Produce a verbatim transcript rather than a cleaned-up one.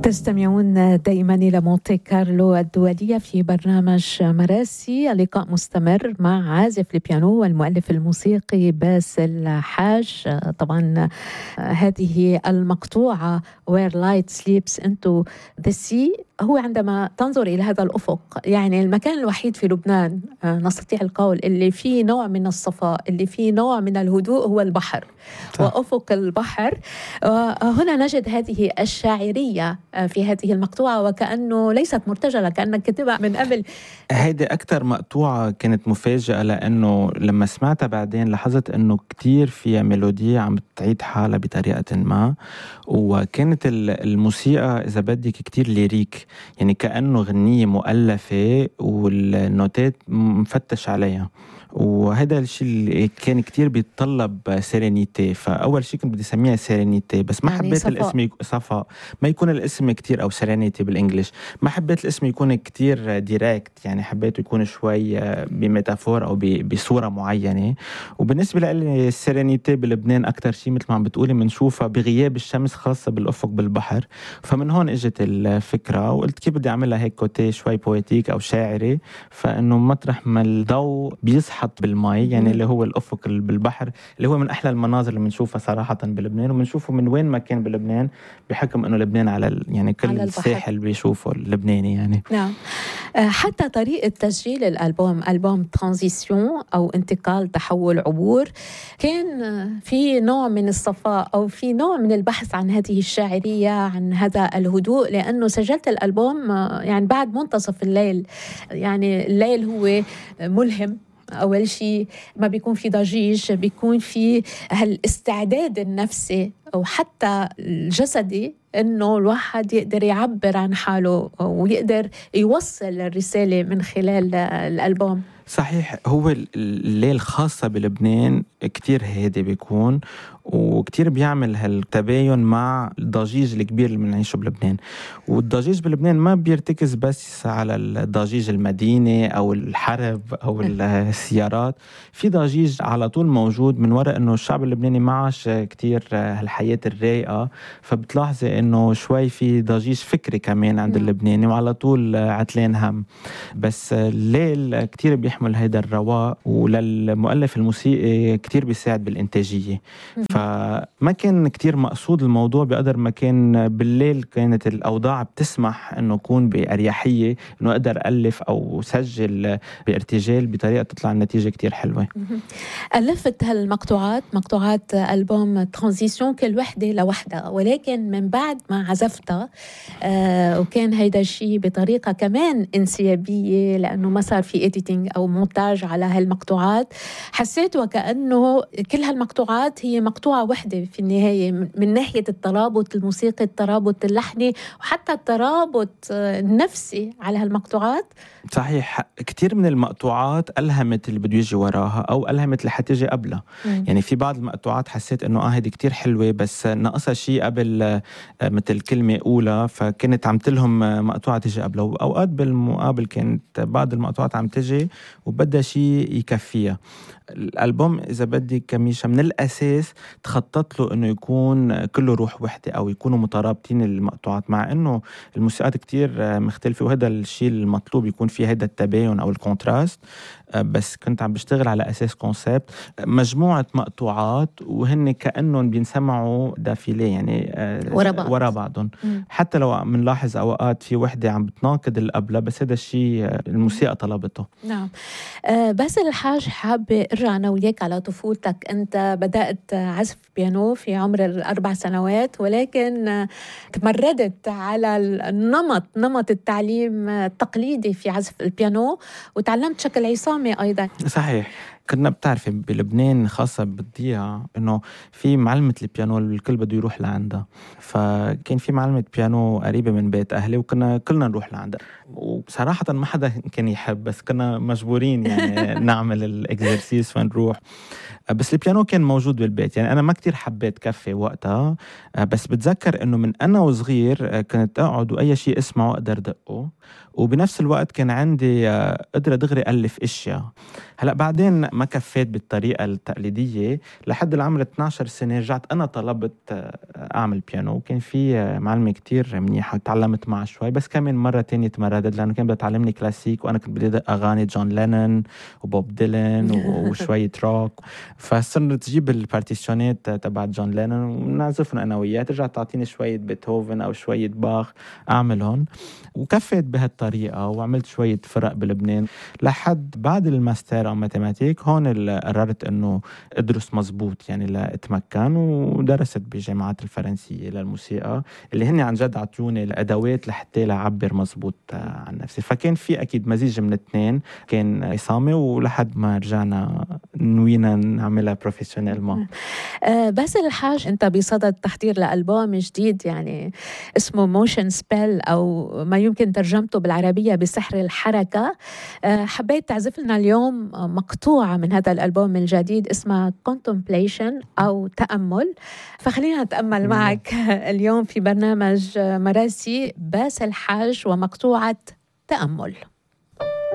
تستمعون دائما إلى مونتي كارلو الدولية في برنامج مراسي. اللقاء مستمر مع عازف البيانو والمؤلف الموسيقي باسل حاج. طبعا هذه المقطوعة Where Light Sleeps Into the Sea هو عندما تنظر إلى هذا الأفق، يعني المكان الوحيد في لبنان نستطيع القول اللي فيه نوع من الصفاء، اللي فيه نوع من الهدوء، هو البحر صح. وأفق البحر. هنا نجد هذه الشاعرية في هذه المقطوعة وكأنه ليست مرتجلة، كأنك كتبها من قبل. هيدي أكتر مقطوعة كانت مفاجئة، لأنه لما سمعتها بعدين لاحظت أنه كتير فيها ميلودية عم تعيد حالها بطريقة ما، وكانت الموسيقى إذا بدك كتير ليريك، يعني كأنه غنية مؤلفة والنوتات مفتش عليها. وهذا الشيء اللي كان كتير بيتطلب سيرينيتي، فأول شيء كنت بدي سميها سيرينيتي، بس ما يعني حبيت صفاء. الاسم يك... صفاء ما يكون الاسم كتير، أو سيرينيتي بالإنجليش، ما حبيت الاسم يكون كتير ديريكت، يعني حبيته يكون شوي بميتافور أو ب... بصورة معينة. وبالنسبة لي السيرينيتي بلبنان أكتر شيء مثل ما عم بتقولي منشوفها بغياب الشمس، خاصة بالأفق بالبحر، فمن هون إجت الفكرة وقلت كيف بدي أعملها هيك كوتي شوي بويتيك أو شاعري، فإنه مطرح ما الضوء بيصحى بالماء، يعني اللي هو الأفق بالبحر، اللي هو من أحلى المناظر اللي بنشوفها صراحة بلبنان، وبنشوفه من وين ما كان بلبنان، بحكم إنه لبنان على يعني كل على الساحل بيشوفه اللبناني يعني. نعم. حتى طريقة تسجيل الألبوم، ألبوم ترانزيسيون أو انتقال تحول عبور، كان في نوع من الصفاء أو في نوع من البحث عن هذه الشاعرية، عن هذا الهدوء، لأنه سجلت الألبوم يعني بعد منتصف الليل. يعني الليل هو ملهم، أول شيء ما بيكون في ضجيج، بيكون في هالاستعداد النفسي أو حتى الجسدي إنه الواحد يقدر يعبر عن حاله ويقدر يوصل الرسالة من خلال الألبوم. صحيح، هو الليل خاصة بلبنان كتير هادي بيكون، وكتير بيعمل هالتباين مع الضجيج الكبير اللي بنعيشه بلبنان. والضجيج بلبنان ما بيرتكز بس على الضجيج المدينة أو الحرب أو السيارات، في ضجيج على طول موجود من وراء إنه الشعب اللبناني ما عاش كتير هالحياة الرايقة، فبتلاحظي إنه شوي في ضجيج فكري كمان عند اللبناني، وعلى طول عتلين هم. بس الليل كتير بيحمل هيدا الرواق، وللمؤلف الموسيقي كتير بيساعد بالإنتاجية. فما كان كتير مقصود الموضوع بقدر ما كان بالليل كانت الأوضاع بتسمح أنه يكون بأريحية، أنه أقدر ألف أو سجل بارتجال بطريقة تطلع النتيجة كتير حلوة. ألفت هالمقطوعات، مقطوعات ألبوم ترانزيسيون كل وحدة لوحدة، ولكن من بعد ما عزفتها آه وكان هيدا الشيء بطريقة كمان انسيابية، لأنه ما صار في إديتينج أو مونتاج على هالمقطوعات، حسيت وكأنه كل هالمقطوعات هي مقطوعة واحدة في النهاية، من ناحية الترابط الموسيقي، الترابط اللحني، وحتى الترابط النفسي على هالمقطوعات. صحيح، كتير من المقطوعات ألهمت اللي بده يجي وراها أو ألهمت اللي حتيجي قبلها. مم. يعني في بعض المقطوعات حسيت إنه آه هيدي كتير حلوة بس ناقصها شيء قبل، مثل كلمة أولى، فكنت عملت لهم مقطوعة تيجي قبلها. وأوقات بالمقابل كانت بعض المقطوعات عم تيجي وبدها شيء يكفيها. الألبوم إذا بدي كميشة من الأساس تخطط له إنه يكون كله روح وحدة أو يكونوا مترابطين المقطوعات، مع إنه الموسيقات كتير مختلفة، وهذا الشيء المطلوب يكون فيه هذا التباين أو الكونتراست. بس كنت عم بشتغل على أساس كونسيبت مجموعة مقطوعات وهن كأنهم بينسمعوا دافيلي، يعني ورا بعض. ورا بعضهم. حتى لو منلاحظ أوقات في وحدة عم بتناقض القبلة، بس هذا الشيء الموسيقى طلبته. نعم. أه باسل الحاج، حابة ارجع أنا وياك على طفولتك. أنت بدأت عزف بيانو في عمر الأربع سنوات، ولكن تمردت على النمط نمط التعليم التقليدي في عزف البيانو وتعلمت شكل عصامي أيضا. صحيح، كنا بتعرفي بلبنان خاصة بالضيعة إنه في معلمة البيانو الكل بده يروح لعندها، فكان في معلمة بيانو قريبة من بيت أهلي وكنا كلنا نروح لعندها. وبصراحة ما حدا كان يحب، بس كنا مجبورين يعني نعمل الإكزرسيس ونروح. بس البيانو كان موجود بالبيت. يعني أنا ما كتير حبيت كفي وقتها، بس بتذكر إنه من أنا وصغير كنت أقعد وأي شيء اسمعه أقدر دقه، وبنفس الوقت كان عندي قدرة دغري ألف إشياء. هلأ بعدين ما كفيت بالطريقة التقليدية لحد العمر اثنعش سنة، رجعت أنا طلبت أعمل بيانو، وكان في معلمة كتير منيحة تعلمت معها شوي، بس كمان مرة تانية تمردت لأنه كان بدها تعلمني كلاسيك وأنا كنت بدي أدق أغاني جون لينون وبوب ديلن وشوية روك. فصرت تجيب البارتيشنات تبع جون لينون ونعزفهم أنا وياه، ترجع تعطيني شوية بيتهوفن أو شوية باخ أعملهم، وكفيت بهالطريقة وعملت شوية فرق بلبنان لحد بعد الماستر أو ماتيماتيك. هون قررت أنه أدرس مزبوط يعني لأتمكن، ودرست بجامعات الفرنسية للموسيقى اللي هن عن جد عطوني الأدوات لحتى لعبر مزبوط عن نفسي. فكان في أكيد مزيج من الاثنين، كان عصامة ولحد ما رجعنا نوينا نعملها بروفيسيونيل ما. آه باسل الحاج، أنت بصدد تحضير لألبوم جديد يعني اسمه موشن سبيل، أو ما يمكن ترجمته بالعربية بسحر الحركة. آه حبيت تعزف لنا اليوم مقطوعة من هذا الألبوم الجديد اسمها Contemplation أو تأمل، فخلينا نتأمل معك اليوم في برنامج مراسي باسل الحاج ومقطوعة تأمل.